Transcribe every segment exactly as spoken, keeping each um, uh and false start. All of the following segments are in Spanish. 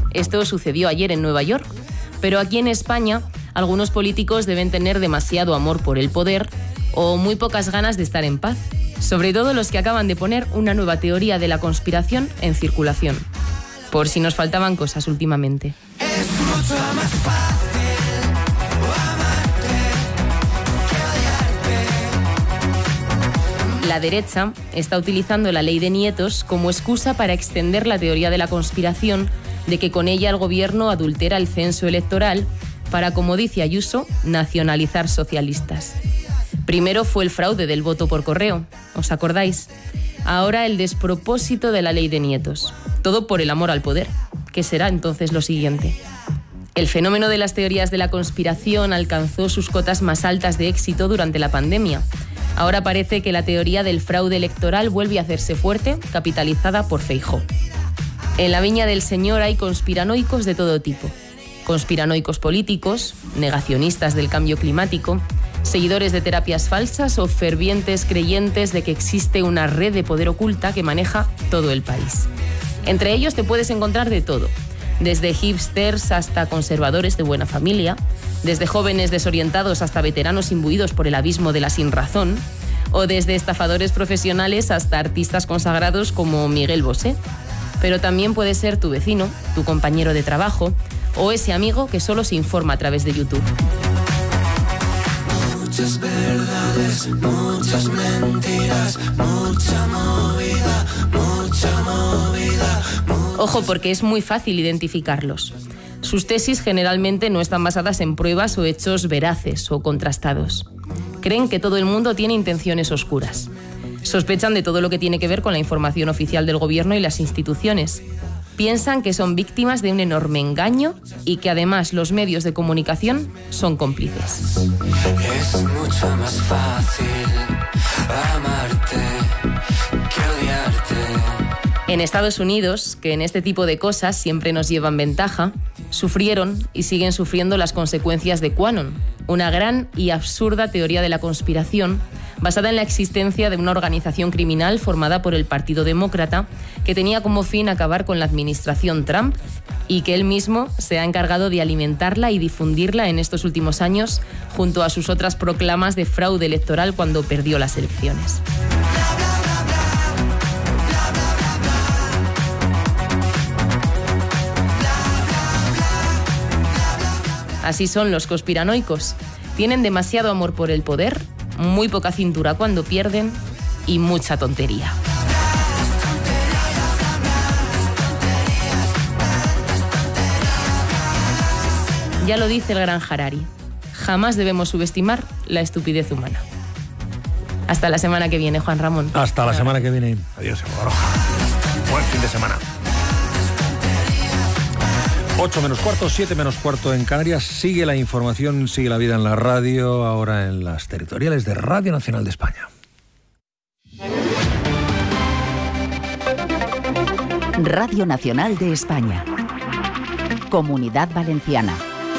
Esto sucedió ayer en Nueva York, pero aquí en España algunos políticos deben tener demasiado amor por el poder o muy pocas ganas de estar en paz, sobre todo los que acaban de poner una nueva teoría de la conspiración en circulación, por si nos faltaban cosas últimamente. Es mucho más fácil amarte que odiarte. La derecha está utilizando la ley de nietos como excusa para extender la teoría de la conspiración de que con ella el gobierno adultera el censo electoral para, como dice Ayuso, nacionalizar socialistas. Primero fue el fraude del voto por correo, ¿os acordáis? Ahora el despropósito de la ley de nietos. Todo por el amor al poder. ¿Qué será entonces lo siguiente? El fenómeno de las teorías de la conspiración alcanzó sus cotas más altas de éxito durante la pandemia. Ahora parece que la teoría del fraude electoral vuelve a hacerse fuerte, capitalizada por Feijóo. En la viña del Señor hay conspiranoicos de todo tipo. Conspiranoicos políticos, negacionistas del cambio climático, seguidores de terapias falsas o fervientes creyentes de que existe una red de poder oculta que maneja todo el país. Entre ellos te puedes encontrar de todo, desde hipsters hasta conservadores de buena familia, desde jóvenes desorientados hasta veteranos imbuidos por el abismo de la sinrazón, o desde estafadores profesionales hasta artistas consagrados como Miguel Bosé. Pero también puede ser tu vecino, tu compañero de trabajo o ese amigo que solo se informa a través de YouTube. Muchas verdades, muchas mentiras, mucha movida, mucha movida. Mucha... Ojo, porque es muy fácil identificarlos. Sus tesis generalmente no están basadas en pruebas o hechos veraces o contrastados. Creen que todo el mundo tiene intenciones oscuras. Sospechan de todo lo que tiene que ver con la información oficial del gobierno y las instituciones. Piensan que son víctimas de un enorme engaño y que además los medios de comunicación son cómplices. Es mucho más fácil amarte que odiarte. En Estados Unidos, que en este tipo de cosas siempre nos llevan ventaja, sufrieron y siguen sufriendo las consecuencias de QAnon, una gran y absurda teoría de la conspiración basada en la existencia de una organización criminal formada por el Partido Demócrata que tenía como fin acabar con la administración Trump y que él mismo se ha encargado de alimentarla y difundirla en estos últimos años junto a sus otras proclamas de fraude electoral cuando perdió las elecciones. Así son los conspiranoicos. Tienen demasiado amor por el poder, muy poca cintura cuando pierden y mucha tontería. Ya lo dice el gran Harari, jamás debemos subestimar la estupidez humana. Hasta la semana que viene, Juan Ramón. Hasta la semana que viene. Adiós, Eva Baroja. Buen fin de semana. ocho menos cuarto, siete menos cuarto en Canarias. Sigue la información, sigue la vida en la radio, ahora en las territoriales de Radio Nacional de España. Radio Nacional de España. Comunidad Valenciana.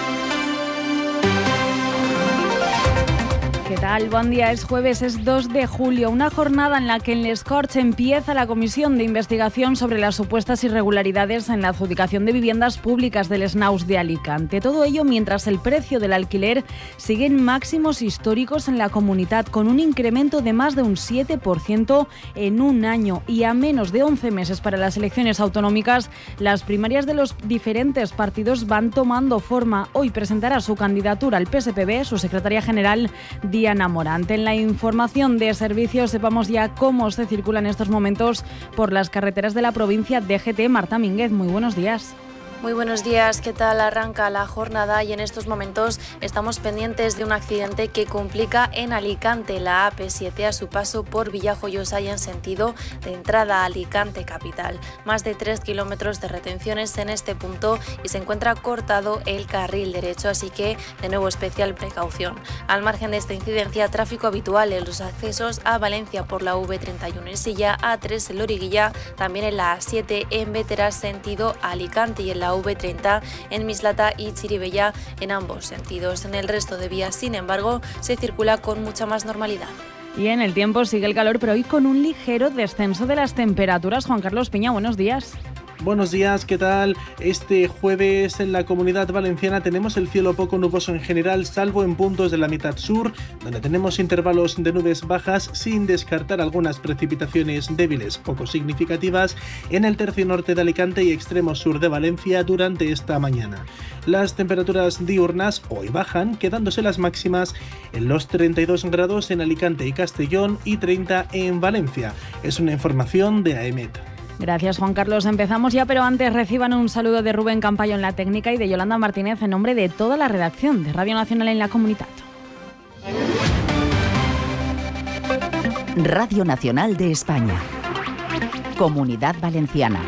¿Qué tal? Buen día. Es jueves, es dos de julio, una jornada en la que en Les Corts empieza la comisión de investigación sobre las supuestas irregularidades en la adjudicación de viviendas públicas del Snaus de Alicante. Todo ello mientras el precio del alquiler sigue en máximos históricos en la comunidad, con un incremento de más de un siete por ciento en un año, y a menos de once meses para las elecciones autonómicas, las primarias de los diferentes partidos van tomando forma. Hoy presentará su candidatura al P S P B su secretaria general, Diana Morante. En la información de servicios sepamos ya cómo se circula en estos momentos por las carreteras de la provincia. D G T, Marta Mínguez, muy buenos días. Muy buenos días, ¿qué tal? Arranca la jornada y en estos momentos estamos pendientes de un accidente que complica en Alicante la A P siete a su paso por Villajoyosa y en sentido de entrada a Alicante capital. Más de tres kilómetros de retenciones en este punto y se encuentra cortado el carril derecho, así que de nuevo especial precaución. Al margen de esta incidencia, tráfico habitual en los accesos a Valencia por la V treinta y uno en Silla, A tres en Loriguilla, también en la A siete en Bétera sentido Alicante y en la V treinta en Mislata y Chirivella en ambos sentidos. En el resto de vías, sin embargo, se circula con mucha más normalidad. Y en el tiempo sigue el calor, pero hoy con un ligero descenso de las temperaturas. Juan Carlos Piña, buenos días. Buenos días, ¿qué tal? Este jueves en la Comunidad Valenciana tenemos el cielo poco nuboso en general, salvo en puntos de la mitad sur, donde tenemos intervalos de nubes bajas, sin descartar algunas precipitaciones débiles poco significativas en el tercio norte de Alicante y extremo sur de Valencia durante esta mañana. Las temperaturas diurnas hoy bajan, quedándose las máximas en los treinta y dos grados en Alicante y Castellón y treinta en Valencia. Es una información de AEMET. Gracias, Juan Carlos. Empezamos ya, pero antes reciban un saludo de Rubén Campayo en la técnica y de Yolanda Martínez en nombre de toda la redacción de Radio Nacional en la Comunitat. Radio Nacional de España. Comunidad Valenciana.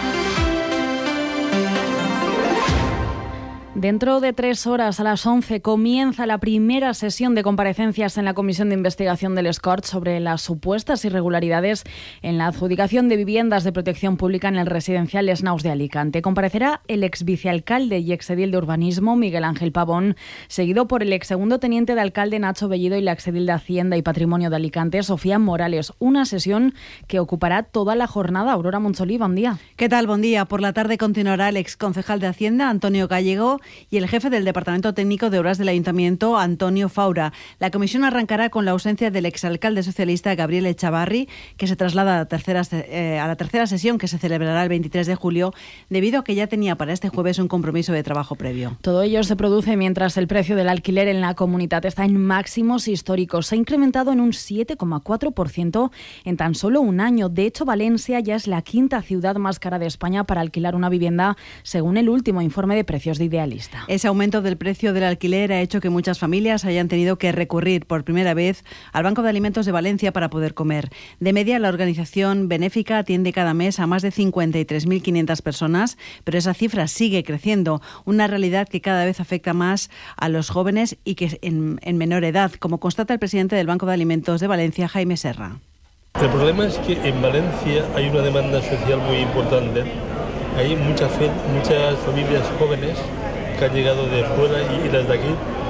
Dentro de tres horas, a las once, comienza la primera sesión de comparecencias en la Comisión de Investigación del Escort sobre las supuestas irregularidades en la adjudicación de viviendas de protección pública en el residencial Les Naus de Alicante. Comparecerá el ex vicealcalde y exedil de Urbanismo, Miguel Ángel Pavón, seguido por el ex segundo teniente de alcalde, Nacho Bellido, y la exedil de Hacienda y Patrimonio de Alicante, Sofía Morales. Una sesión que ocupará toda la jornada. Aurora Montsolí, buen día. ¿Qué tal? Buen día. Por la tarde continuará el ex concejal de Hacienda, Antonio Gallego, y el jefe del Departamento Técnico de Obras del Ayuntamiento, Antonio Faura. La comisión arrancará con la ausencia del exalcalde socialista Gabriel Echavarri, que se traslada a la tercera, eh, a la tercera sesión que se celebrará el veintitrés de julio, debido a que ya tenía para este jueves un compromiso de trabajo previo. Todo ello se produce mientras el precio del alquiler en la comunidad está en máximos históricos. Se ha incrementado en un siete coma cuatro por ciento en tan solo un año. De hecho, Valencia ya es la quinta ciudad más cara de España para alquilar una vivienda, según el último informe de precios de Idealista. Ese aumento del precio del alquiler ha hecho que muchas familias hayan tenido que recurrir por primera vez al Banco de Alimentos de Valencia para poder comer. De media, la organización benéfica atiende cada mes a más de cincuenta y tres mil quinientas personas, pero esa cifra sigue creciendo, una realidad que cada vez afecta más a los jóvenes y que en, en menor edad, como constata el presidente del Banco de Alimentos de Valencia, Jaime Serra. El problema es que en Valencia hay una demanda social muy importante. Hay muchas, muchas familias jóvenes que han llegado de fuera y, y las de aquí,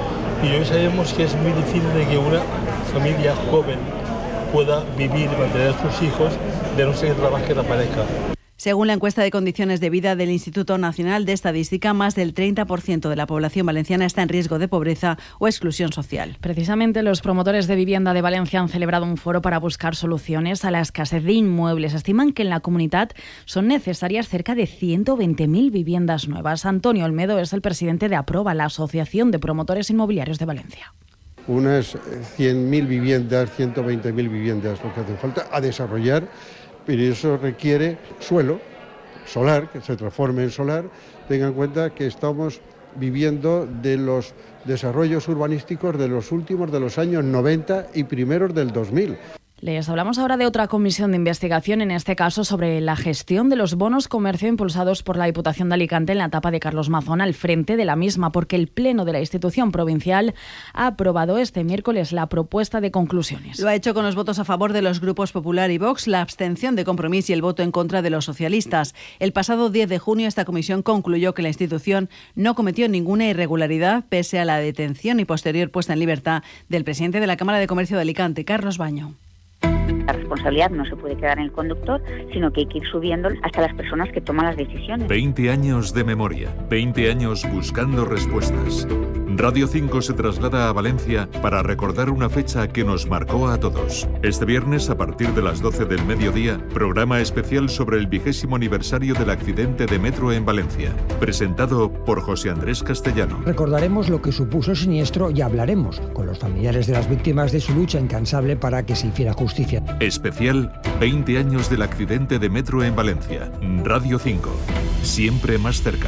y hoy sabemos que es muy difícil de que una familia joven pueda vivir y mantener a sus hijos de no ser que trabaje la pareja. Según la encuesta de condiciones de vida del Instituto Nacional de Estadística, más del treinta por ciento de la población valenciana está en riesgo de pobreza o exclusión social. Precisamente los promotores de vivienda de Valencia han celebrado un foro para buscar soluciones a la escasez de inmuebles. Estiman que en la comunidad son necesarias cerca de ciento veinte mil viviendas nuevas. Antonio Olmedo es el presidente de APROVA, la Asociación de Promotores Inmobiliarios de Valencia. Unas cien mil viviendas, ciento veinte mil viviendas, lo que hace falta a desarrollar. Pero eso requiere suelo, solar, que se transforme en solar. Tengan en cuenta que estamos viviendo de los desarrollos urbanísticos de los últimos de los años noventa y primeros del dos mil. Les hablamos ahora de otra comisión de investigación, en este caso sobre la gestión de los bonos comercio impulsados por la Diputación de Alicante en la etapa de Carlos Mazón al frente de la misma, porque el Pleno de la institución provincial ha aprobado este miércoles la propuesta de conclusiones. Lo ha hecho con los votos a favor de los grupos Popular y Vox, la abstención de Compromís y el voto en contra de los socialistas. El pasado diez de junio esta comisión concluyó que la institución no cometió ninguna irregularidad pese a la detención y posterior puesta en libertad del presidente de la Cámara de Comercio de Alicante, Carlos Baño. La responsabilidad no se puede quedar en el conductor, sino que hay que ir subiendo hasta las personas que toman las decisiones. veinte años de memoria, veinte años buscando respuestas. Radio cinco se traslada a Valencia para recordar una fecha que nos marcó a todos. Este viernes, a partir de las doce del mediodía, programa especial sobre el vigésimo aniversario del accidente de metro en Valencia, presentado por José Andrés Castellano. Recordaremos lo que supuso el siniestro y hablaremos con los familiares de las víctimas de su lucha incansable para que se hiciera justicia. Especial veinte años del accidente de metro en Valencia. Radio cinco. Siempre más cerca.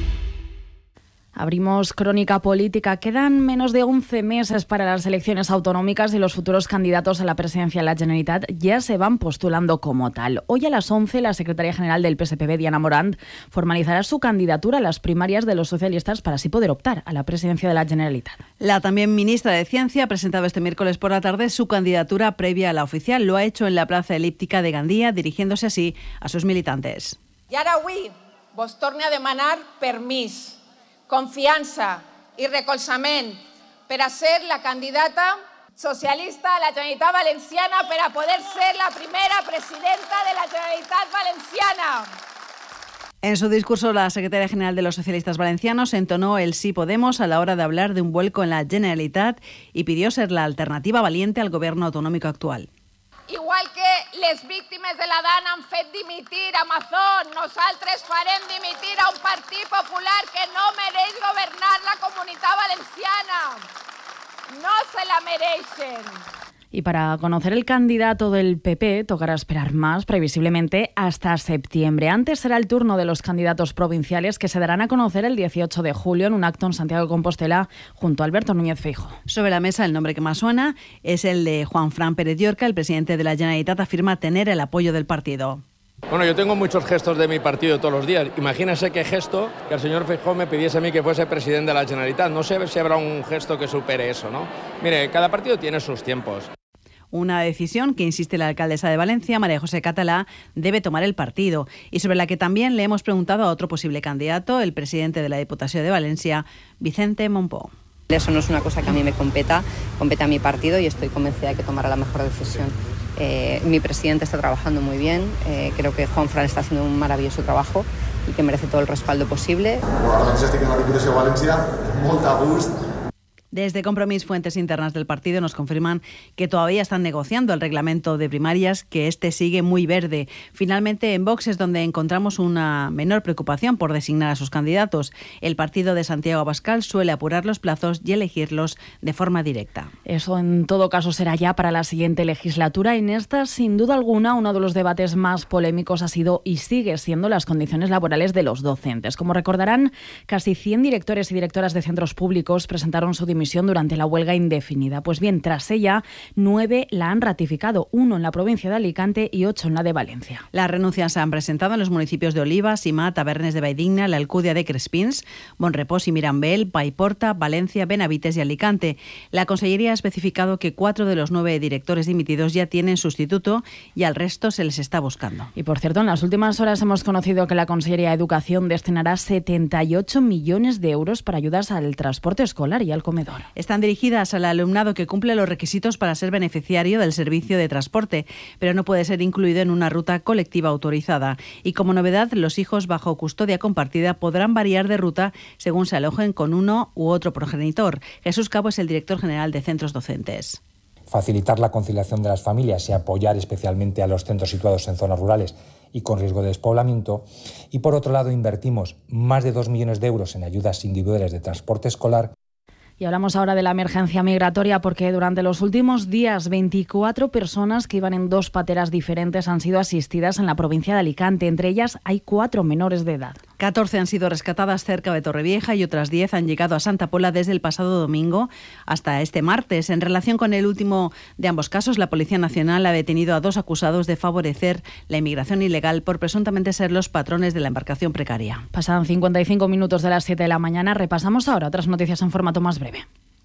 Abrimos crónica política. Quedan menos de once meses para las elecciones autonómicas y los futuros candidatos a la presidencia de la Generalitat ya se van postulando como tal. Hoy a las once la secretaria general del P S P B, Diana Morant, formalizará su candidatura a las primarias de los socialistas para así poder optar a la presidencia de la Generalitat. La también ministra de Ciencia ha presentado este miércoles por la tarde su candidatura previa a la oficial. Lo ha hecho en la Plaza Elíptica de Gandía, dirigiéndose así a sus militantes. I ara avui vos torne a demanar permís, confiança i recolzament per a ser la candidata socialista a la Generalitat Valenciana per a poder ser la primera presidenta de la Generalitat Valenciana. En su discurso, la secretaria general de los socialistas valencianos entonó el sí Podemos a la hora de hablar de un vuelco en la Generalitat y pidió ser la alternativa valiente al gobierno autonómico actual. Igual que les víctimes de la DAN han fet dimitir a Mazón, nosaltres farem dimitir a un partit popular que no mereix governar la Comunitat Valenciana. No se la mereixen. Y para conocer el candidato del P P tocará esperar más, previsiblemente hasta septiembre. Antes será el turno de los candidatos provinciales que se darán a conocer el dieciocho de julio en un acto en Santiago de Compostela junto a Alberto Núñez Feijóo. Sobre la mesa el nombre que más suena es el de Juanfran Pérez Llorca. El presidente de la Generalitat afirma tener el apoyo del partido. Bueno, yo tengo muchos gestos de mi partido todos los días. Imagínese qué gesto que el señor Feijóo me pidiese a mí que fuese presidente de la Generalitat. No sé si habrá un gesto que supere eso, ¿no? Mire, cada partido tiene sus tiempos. Una decisión que, insiste la alcaldesa de Valencia, María José Catalá, debe tomar el partido y sobre la que también le hemos preguntado a otro posible candidato, el presidente de la Diputación de Valencia, Vicente Mompó. Eso no es una cosa que a mí me competa, compete a mi partido y estoy convencida de que tomará la mejor decisión. Eh, mi presidente está trabajando muy bien, eh, creo que Juanfran está haciendo un maravilloso trabajo y que merece todo el respaldo posible. Desde Compromís, fuentes internas del partido nos confirman que todavía están negociando el reglamento de primarias, que este sigue muy verde. Finalmente, en Vox es donde encontramos una menor preocupación por designar a sus candidatos. El partido de Santiago Abascal suele apurar los plazos y elegirlos de forma directa. Eso, en todo caso, será ya para la siguiente legislatura. En esta, sin duda alguna, uno de los debates más polémicos ha sido y sigue siendo las condiciones laborales de los docentes. Como recordarán, casi cien directores y directoras de centros públicos presentaron su dimisión durante la huelga indefinida. Pues bien, tras ella, nueve la han ratificado, uno en la provincia de Alicante y ocho en la de Valencia. Las renuncias se han presentado en los municipios de Oliva, Simá, Tabernes de Valldigna, la Alcúdia de Crespins, Bonrepós y Mirambel, Paiporta, Valencia, Benavites y Alicante. La Consellería ha especificado que cuatro de los nueve directores dimitidos ya tienen sustituto y al resto se les está buscando. Y por cierto, en las últimas horas hemos conocido que la Consellería de Educación destinará setenta y ocho millones de euros para ayudas al transporte escolar y al comedor. Están dirigidas al alumnado que cumple los requisitos para ser beneficiario del servicio de transporte, pero no puede ser incluido en una ruta colectiva autorizada. Y como novedad, los hijos bajo custodia compartida podrán variar de ruta según se alojen con uno u otro progenitor. Jesús Cabo es el director general de Centros Docentes. Facilitar la conciliación de las familias y apoyar especialmente a los centros situados en zonas rurales y con riesgo de despoblamiento. Y por otro lado, invertimos más de dos millones de euros en ayudas individuales de transporte escolar. Y hablamos ahora de la emergencia migratoria porque durante los últimos días veinticuatro personas que iban en dos pateras diferentes han sido asistidas en la provincia de Alicante. Entre ellas hay cuatro menores de edad. catorce han sido rescatadas cerca de Torrevieja y otras diez han llegado a Santa Pola desde el pasado domingo hasta este martes. En relación con el último de ambos casos, la Policía Nacional ha detenido a dos acusados de favorecer la inmigración ilegal por presuntamente ser los patrones de la embarcación precaria. Pasan cincuenta y cinco minutos de las siete de la mañana. Repasamos ahora otras noticias en formato más breve.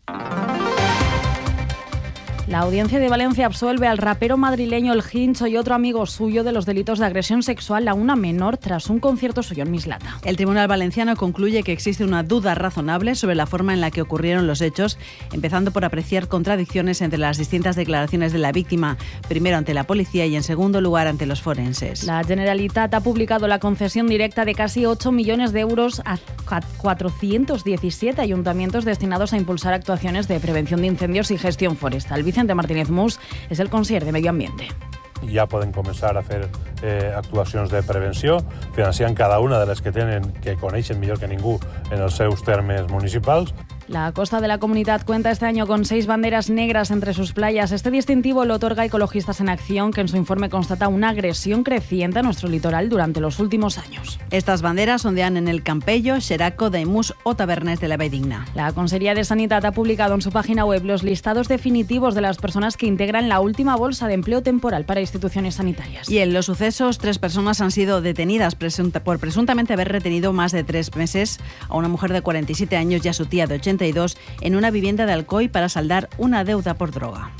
La Audiencia de Valencia absuelve al rapero madrileño El Hincho y otro amigo suyo de los delitos de agresión sexual a una menor tras un concierto suyo en Mislata. El Tribunal Valenciano concluye que existe una duda razonable sobre la forma en la que ocurrieron los hechos, empezando por apreciar contradicciones entre las distintas declaraciones de la víctima, primero ante la policía y en segundo lugar ante los forenses. La Generalitat ha publicado la concesión directa de casi ocho millones de euros a cuatrocientos diecisiete ayuntamientos destinados a impulsar actuaciones de prevención de incendios y gestión forestal. Vicente Martínez Mus és el conseller de Medi Ambient. Ja poden començar a fer eh, actuacions de prevenció, financiant cada una de les que tenen, que coneixen millor que ningú en els seus termes municipals. La costa de la comunidad cuenta este año con seis banderas negras entre sus playas. Este distintivo lo otorga Ecologistas en Acción, que en su informe constata una agresión creciente a nuestro litoral durante los últimos años. Estas banderas ondean en el Campello, Xeraco, Daimús o Tabernes de la Valldigna. La Consellería de Sanidad ha publicado en su página web los listados definitivos de las personas que integran la última bolsa de empleo temporal para instituciones sanitarias. Y en los sucesos, tres personas han sido detenidas presunta, por presuntamente haber retenido más de tres meses a una mujer de cuarenta y siete años y a su tía de ochenta y dos en una vivienda de Alcoy para saldar una deuda por droga.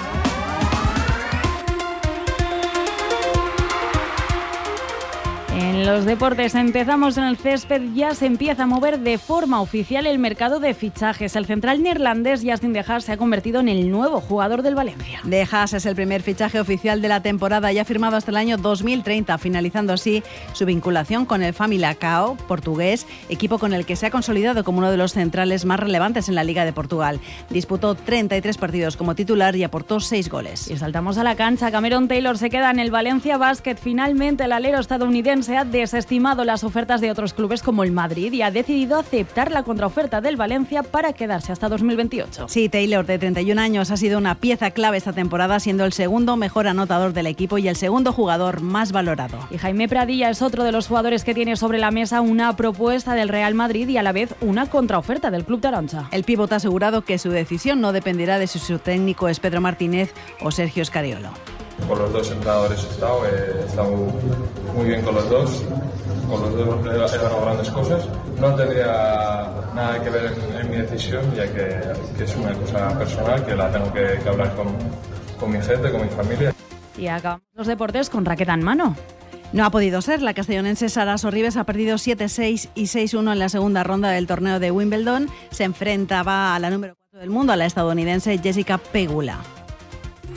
En En los deportes empezamos en el césped, ya se empieza a mover de forma oficial el mercado de fichajes. El central neerlandés Justin De Haas se ha convertido en el nuevo jugador del Valencia. De Haas es el primer fichaje oficial de la temporada y ha firmado hasta el año dos mil treinta, finalizando así su vinculación con el Famalicão portugués, equipo con el que se ha consolidado como uno de los centrales más relevantes en la Liga de Portugal. Disputó treinta y tres partidos como titular y aportó seis goles. Y saltamos a la cancha. Cameron Taylor se queda en el Valencia Basket. Finalmente el alero estadounidense ha desestimado las ofertas de otros clubes como el Madrid y ha decidido aceptar la contraoferta del Valencia para quedarse hasta dos mil veintiocho. Sí, Taylor, de treinta y un años, ha sido una pieza clave esta temporada, siendo el segundo mejor anotador del equipo y el segundo jugador más valorado. Y Jaime Pradilla es otro de los jugadores que tiene sobre la mesa una propuesta del Real Madrid y a la vez una contraoferta del club taroncha. El pívot ha asegurado que su decisión no dependerá de si su técnico es Pedro Martínez o Sergio Scariolo. Con los dos entrenadores he estado, he estado muy bien con los dos, con los dos he ganado grandes cosas. No tendría nada que ver en, en mi decisión, ya que, que es una cosa personal que la tengo que, que hablar con, con mi gente, con mi familia. Y acabamos los deportes con raqueta en mano. No ha podido ser. La castellonense Sara Sorribes ha perdido siete seis y seis uno en la segunda ronda del torneo de Wimbledon. Se enfrentaba a la número cuatro del mundo, a la estadounidense Jessica Pegula.